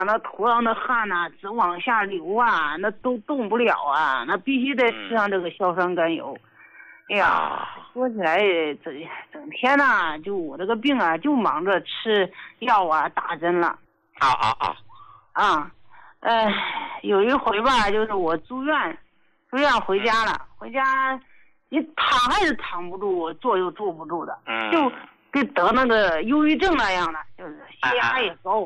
那头上的汗呐，直往下流啊，那都动不了啊，那必须得吃上这个硝酸甘油。哎呀，说起来整天呐，就我这个病啊，就忙着吃药啊，打针了。有一回吧，就是我住院回家了，回家你躺还是躺不住，坐又坐不住的，就跟得那个忧郁症那样的，就是血压也高。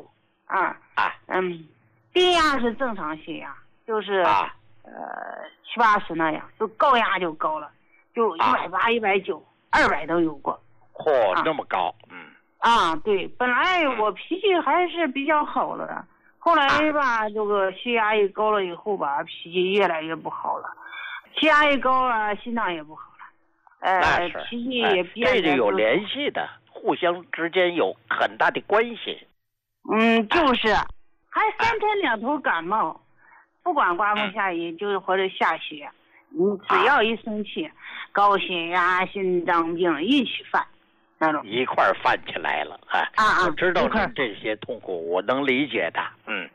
低压是正常血压，就是70-80那样，就高压就高了，就180、190、200都有过。 那么高。 对，本来我脾气还是比较好了的，后来吧，这个血压一高了以后吧，脾气越来越不好了，血压一高了，心脏也不好了，脾气也变得。 这就有联系的，互相之间有很大的关系。 就是还3天2头感冒，不管刮风下雨，就是或者下雪，你只要一生气，高血压、心脏病一起犯，那种一块犯起来了。我知道你这些痛苦，我能理解的。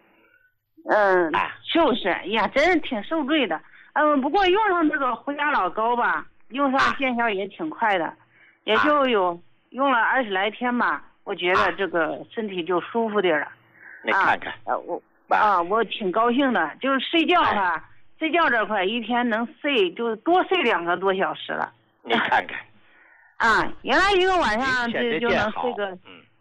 就是呀，真是挺受罪的。不过用上这个回家老膏吧，用上见效也挺快的，也就有用了20来天吧。我觉得这个身体就舒服点了。 你看看， 我挺高兴的，就是睡觉吧，睡觉这块一天能睡就多睡2个多小时了。 你看看， 原来一个晚上就能睡个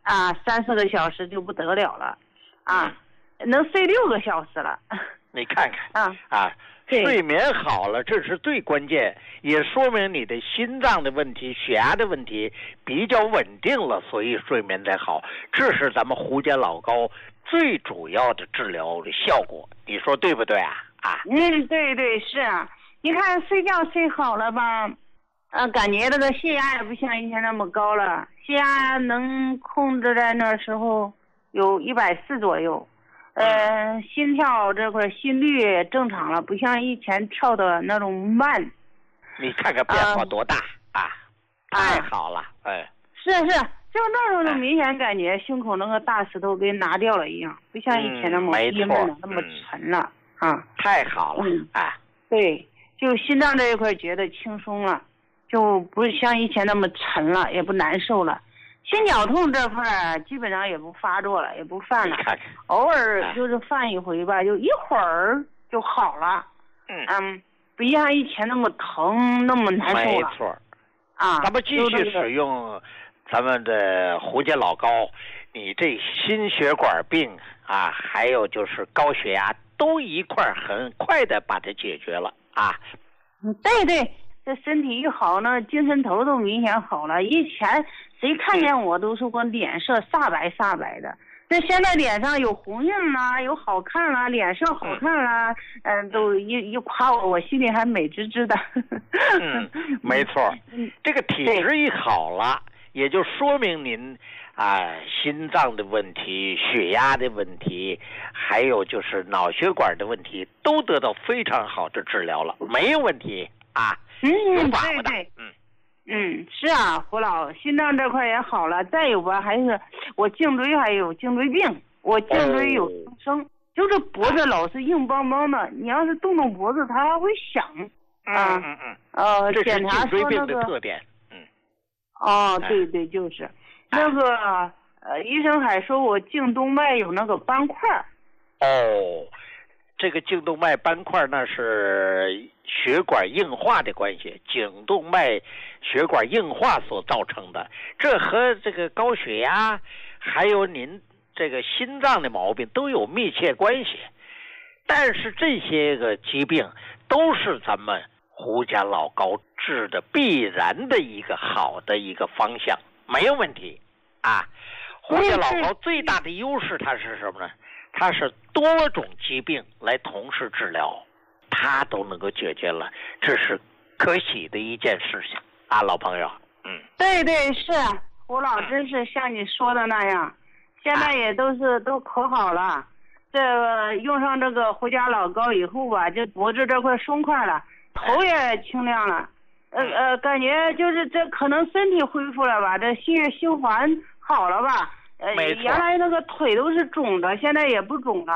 3-4个小时就不得了了，能睡6个小时了。 你看看，睡眠好了，这是最关键，也说明你的心脏的问题、血压的问题比较稳定了，所以睡眠才好。这是咱们胡笳老膏最主要的治疗的效果，你说对不对啊？ 对，是啊。你看睡觉睡好了吧，感觉这个血压也不像以前那么高了，血压能控制在那时候有140左右。心跳这块心率正常了，不像以前跳的那种慢。 你看看变化多大太好了。 是，就那时候就明显感觉胸口那个大石头给拿掉了一样，不像以前那么郁闷了，那么沉了。 太好了。 对，就心脏这一块觉得轻松了，就不像以前那么沉了，也不难受了。心绞痛这块基本上也不发作了，也不犯了，偶尔就是犯一回吧，就一会儿就好了。不像以前那么疼，那么难受了。 没错。咱们继续使用咱们的胡笳老膏，你这心血管病还有就是高血压都一块很快的把它解决了。 对，这身体一好呢，精神头都明显好了。以前谁看见我都说我脸色煞白的，这现在脸上有红印啦，有好看啦，脸色好看啦，都一夸我心里还美滋滋的。 没错，这个体质一好了，也就说明您心脏的问题、血压的问题，还有就是脑血管的问题，都得到非常好的治疗了，没有问题。 对。是啊，胡老，心脏这块也好了，再有吧，还是我颈椎还有颈椎病，我颈椎有增生，就是脖子老是硬邦邦的，你要是动脖子，它还会响。 这是检查颈椎病说那个的特点。 对，就是那个医生还说我颈动脉有那个斑块。 这个颈动脉斑块那是血管硬化的关系，颈动脉血管硬化所造成的，这和这个高血压还有您这个心脏的毛病都有密切关系。但是这些个疾病都是咱们胡笳老膏治的必然的一个好的一个方向，没有问题。胡笳老膏最大的优势它是什么呢？它是多种疾病来同时治疗，它都能够解决了，这是可喜的一件事情老朋友。 对，是胡老，真是像你说的那样，现在也都可好了。这个用上这个胡笳老膏以后吧，这脖子这块松快了，头也清亮了。感觉就是这可能身体恢复了吧，这血液循环好了吧。原来那个腿都是肿的，现在也不肿了。